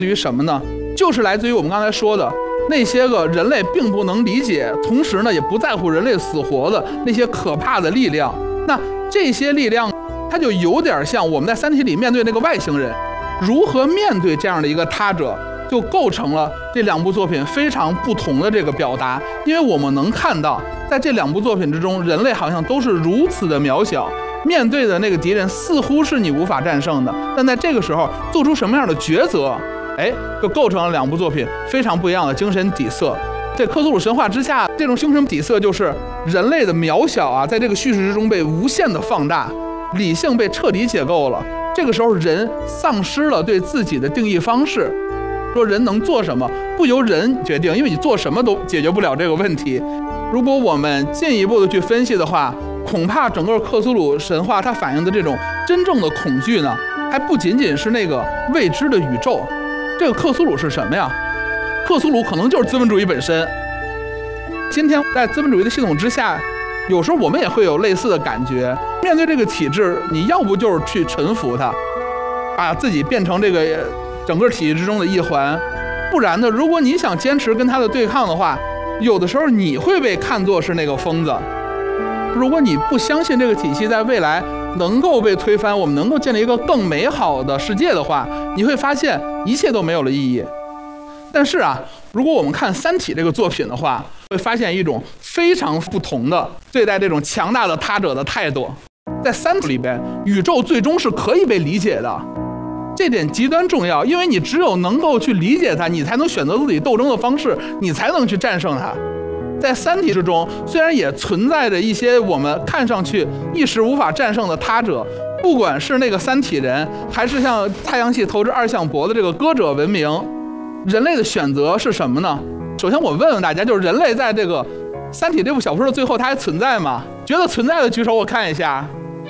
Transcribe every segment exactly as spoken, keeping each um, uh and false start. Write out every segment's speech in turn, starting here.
于什么呢？就是来自于我们刚才说的那些个人类并不能理解，同时呢也不在乎人类死活的那些可怕的力量。那这些力量，它就有点像我们在《三体》里面对那个外星人，如何面对这样的一个他者，就构成了这两部作品非常不同的这个表达。因为我们能看到，在这两部作品之中，人类好像都是如此的渺小，面对的那个敌人似乎是你无法战胜的，但在这个时候做出什么样的抉择，哎，就构成了两部作品非常不一样的精神底色。在克苏鲁神话之下，这种精神底色就是人类的渺小啊，在这个叙事之中被无限的放大，理性被彻底解构了。这个时候，人丧失了对自己的定义方式，说人能做什么不由人决定，因为你做什么都解决不了这个问题。如果我们进一步的去分析的话，恐怕整个克苏鲁神话它反映的这种真正的恐惧呢，还不仅仅是那个未知的宇宙。这个克苏鲁是什么呀？克苏鲁可能就是资本主义本身。今天在资本主义的系统之下，有时候我们也会有类似的感觉。面对这个体制，你要不就是去臣服它，把自己变成这个整个体系之中的一环，不然呢，如果你想坚持跟它的对抗的话，有的时候你会被看作是那个疯子。如果你不相信这个体系在未来能够被推翻，我们能够建立一个更美好的世界的话，你会发现一切都没有了意义。但是啊，如果我们看《三体》这个作品的话，会发现一种非常不同的对待这种强大的他者的态度。在《三体》里边，宇宙最终是可以被理解的，这点极端重要，因为你只有能够去理解它，你才能选择自己斗争的方式，你才能去战胜它。在《三体》之中，虽然也存在着一些我们看上去一时无法战胜的他者，不管是那个三体人，还是像太阳系投掷二向箔的这个歌者文明，人类的选择是什么呢？首先我问问大家，就是人类在这个《三体》这部小说的最后，它还存在吗？觉得存在的举手，我看一下。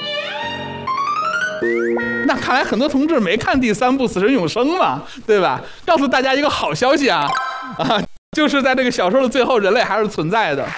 那看来很多同志没看第三部《死神永生》嘛，对吧？告诉大家一个好消息啊，啊，就是在这个小说的最后，人类还是存在的。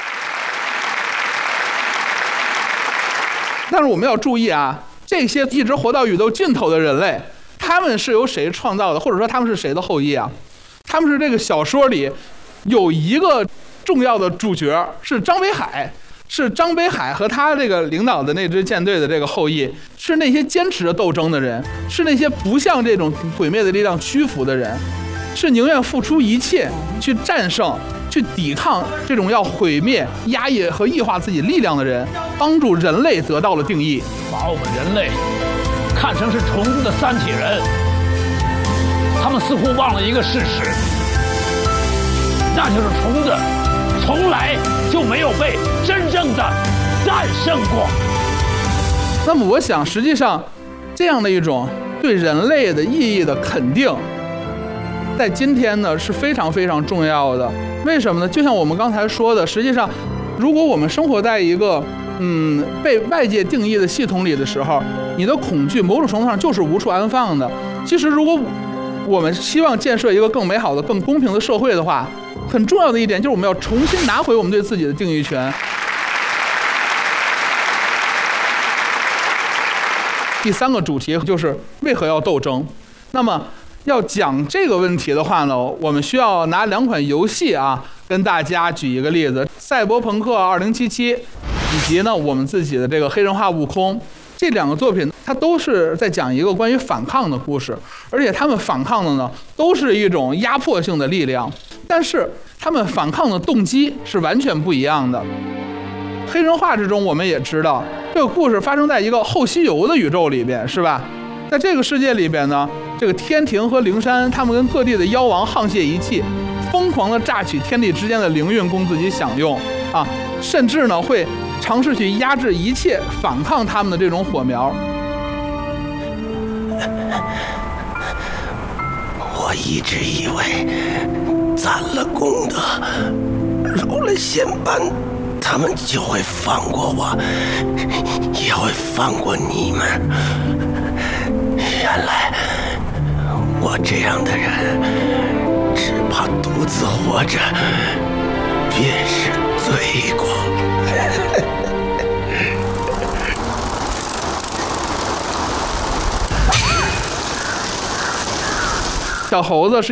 但是我们要注意啊，这些一直活到宇宙尽头的人类，他们是由谁创造的，或者说他们是谁的后裔啊？他们是这个小说里有一个重要的主角，是张北海。是张北海和他这个领导的那支舰队的这个后裔，是那些坚持着斗争的人，是那些不向这种毁灭的力量屈服的人，是宁愿付出一切去战胜、去抵抗这种要毁灭、压抑和异化自己力量的人，帮助人类得到了定义。 把我们人类看成是虫子的三体人，他们似乎忘了一个事实，那就是虫子从来就没有被真正的战胜过。 那么我想实际上这样的一种对人类的意义的肯定，在今天呢是非常非常重要的。为什么呢？就像我们刚才说的，实际上如果我们生活在一个嗯被外界定义的系统里的时候，你的恐惧某种程度上就是无处安放的。其实如果我们希望建设一个更美好的、更公平的社会的话，很重要的一点就是我们要重新拿回我们对自己的定义权。第三个主题就是为何要斗争。那么要讲这个问题的话呢，我们需要拿两款游戏啊跟大家举一个例子：赛博朋克二零七七以及呢我们自己的这个黑神话悟空。这两个作品它都是在讲一个关于反抗的故事，而且他们反抗的呢都是一种压迫性的力量，但是他们反抗的动机是完全不一样的。黑神话之中我们也知道，这个故事发生在一个后西游的宇宙里边，是吧？在这个世界里边呢，这个天庭和灵山他们跟各地的妖王沆瀣一气，疯狂地榨取天地之间的灵运供自己享用啊，甚至呢会尝试去压制一切反抗他们的这种火苗。 我一直以为攒了功德，入了仙班，他们就会放过我，也会放过你们。原来我这样的人，只怕独自活着便是罪过。 小猴子是